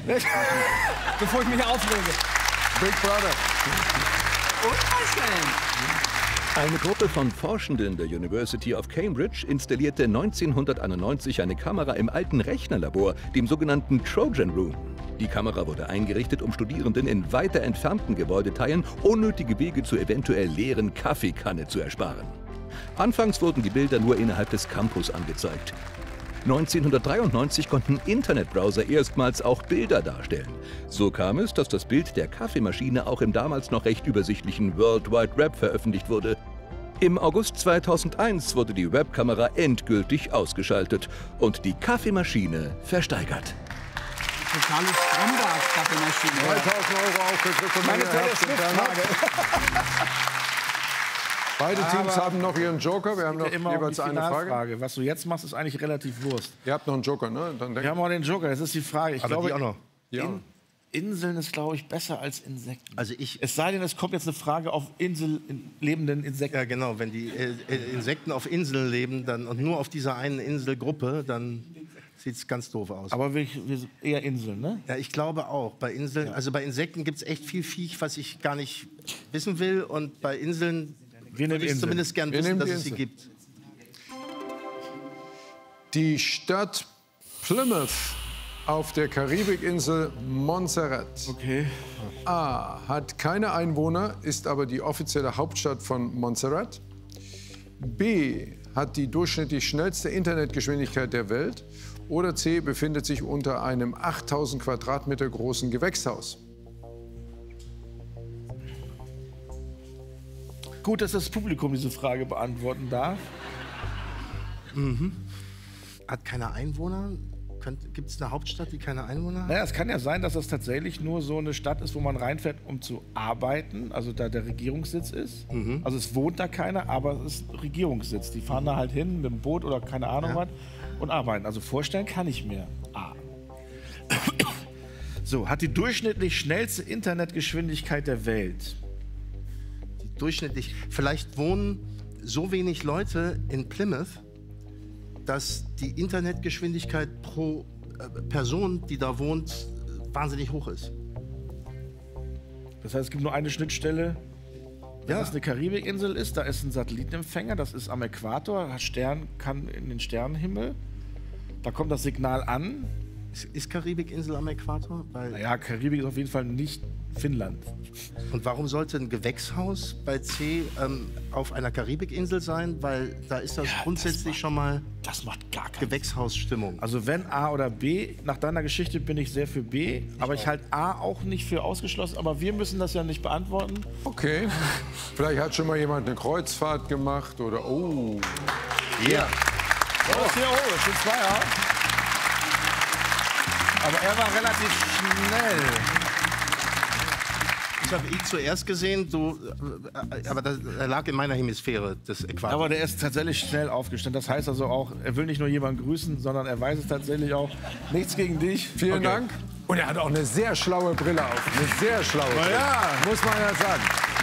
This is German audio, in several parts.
Bevor ich mich aufrege. Big Brother. Unverschämt. Eine Gruppe von Forschenden der University of Cambridge installierte 1991 eine Kamera im alten Rechnerlabor, dem sogenannten Trojan Room. Die Kamera wurde eingerichtet, um Studierenden in weiter entfernten Gebäudeteilen unnötige Wege zur eventuell leeren Kaffeekanne zu ersparen. Anfangs wurden die Bilder nur innerhalb des Campus angezeigt. 1993 konnten Internetbrowser erstmals auch Bilder darstellen. So kam es, dass das Bild der Kaffeemaschine auch im damals noch recht übersichtlichen World Wide Web veröffentlicht wurde. Im August 2001 wurde die Webkamera endgültig ausgeschaltet und die Kaffeemaschine versteigert. Totale Stromberg-Kaffeemaschine. 3.000 € auch für Chris und Meine Menge. tolle Herzlichen Dank. Schriftfrage. Beide Teams haben noch ihren Joker. Wir haben noch immer jeweils eine Frage. Was du jetzt machst, ist eigentlich relativ Wurst. Ihr habt noch einen Joker, ne? Dann Wir haben auch den Joker. Jetzt ist die Frage. Ich glaube, auch noch. Ja. Inseln ist, glaube ich, besser als Insekten. Also Es sei denn, es kommt jetzt eine Frage auf lebenden Insekten. Ja, genau. Wenn die Insekten auf Inseln leben dann, und nur auf dieser einen Inselgruppe, dann sieht es ganz doof aus. Aber wir sind eher Inseln, ne? Ja, ich glaube auch. Bei Inseln, also bei Insekten gibt es echt viel Viech, was ich gar nicht wissen will. Und bei Inseln würde ich zumindest gern wissen, dass es sie gibt. Die Stadt Plymouth auf der Karibikinsel Montserrat. Okay. A. Hat keine Einwohner, ist aber die offizielle Hauptstadt von Montserrat. B. Hat die durchschnittlich schnellste Internetgeschwindigkeit der Welt. Oder C. Befindet sich unter einem 8000 Quadratmeter großen Gewächshaus. Gut, dass das Publikum diese Frage beantworten darf. Hat keine Einwohner? Gibt es eine Hauptstadt, die keine Einwohner hat? Naja, es kann ja sein, dass das tatsächlich nur so eine Stadt ist, wo man reinfährt, um zu arbeiten, also da der Regierungssitz ist. Also es wohnt da keiner, aber es ist Regierungssitz. Die fahren da halt hin mit dem Boot oder keine Ahnung was und arbeiten. Also vorstellen kann ich mir. A. So, hat die durchschnittlich schnellste Internetgeschwindigkeit der Welt. Durchschnittlich. Vielleicht wohnen so wenig Leute in Plymouth, dass die Internetgeschwindigkeit pro Person, die da wohnt, wahnsinnig hoch ist. Das heißt, es gibt nur eine Schnittstelle. Wenn es eine Karibikinsel ist, da ist ein Satellitenempfänger, das ist am Äquator, kann in den Sternenhimmel. Da kommt das Signal an. Ist Karibikinsel am Äquator? Naja, Karibik ist auf jeden Fall nicht Finnland. Und warum sollte ein Gewächshaus bei C auf einer Karibikinsel sein? Weil da ist das grundsätzlich schon mal Das macht gar keinen Gewächshausstimmung. Also wenn A oder B, nach deiner Geschichte bin ich sehr für B, aber ich halte A auch nicht für ausgeschlossen. Aber wir müssen das ja nicht beantworten. Okay. Vielleicht hat schon mal jemand eine Kreuzfahrt gemacht oder oh. Ja. Oh, das sind zwei, ja. Aber er war relativ schnell. Ich habe ihn zuerst gesehen, aber das lag in meiner Hemisphäre des Äquators. Aber der ist tatsächlich schnell aufgestanden. Das heißt also auch, er will nicht nur jemanden grüßen, sondern er weiß es tatsächlich auch. Nichts gegen dich. Vielen Dank. Und er hat auch eine sehr schlaue Brille auf. Eine sehr schlaue Brille. Ja. Muss man ja sagen.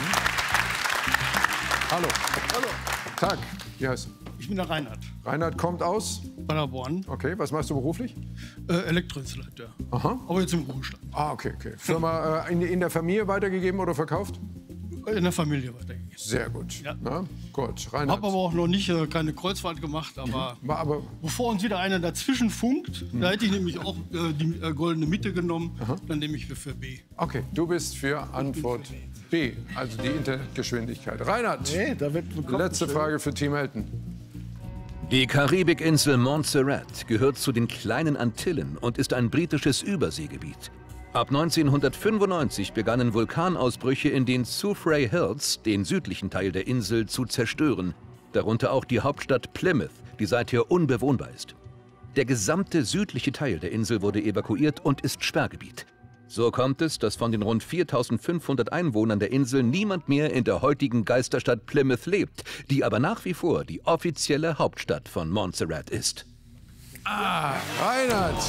Hallo. Hallo. Tag. Wie heißt du? Ich bin der Reinhard. Reinhard kommt aus? Paderborn. Okay, was machst du beruflich? Elektroinstallateur. Aha. Aber jetzt im Ruhestand. Ah, okay. Firma in der Familie weitergegeben oder verkauft? In der Familie weitergegeben. Sehr gut. Ja. Na, gut, Hab Reinhard. aber auch noch nicht keine Kreuzfahrt gemacht, aber Aber bevor uns wieder einer dazwischen funkt, da hätte ich nämlich auch die goldene Mitte genommen, dann nehme ich für B. okay, du bist für Antwort B, also die Internetgeschwindigkeit. Reinhard, Nee, da wird letzte Frage für Team Elton. Die Karibikinsel Montserrat gehört zu den kleinen Antillen und ist ein britisches Überseegebiet. Ab 1995 begannen Vulkanausbrüche in den Soufriere Hills, den südlichen Teil der Insel, zu zerstören. Darunter auch die Hauptstadt Plymouth, die seither unbewohnbar ist. Der gesamte südliche Teil der Insel wurde evakuiert und ist Sperrgebiet. So kommt es, dass von den rund 4.500 Einwohnern der Insel niemand mehr in der heutigen Geisterstadt Plymouth lebt, die aber nach wie vor die offizielle Hauptstadt von Montserrat ist. Reinhard!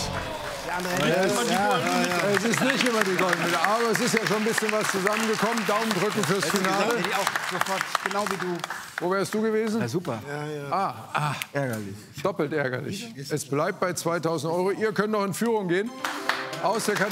Es ist nicht immer die goldene, aber es ist ja schon ein bisschen was zusammengekommen. Daumen drücken fürs Finale. Hätte ich auch sofort, genau wie du. Wo wärst du gewesen? Ja, super. Ärgerlich. Doppelt ärgerlich. Es bleibt bei 2.000 €. Ihr könnt noch in Führung gehen. Aus der Kategorie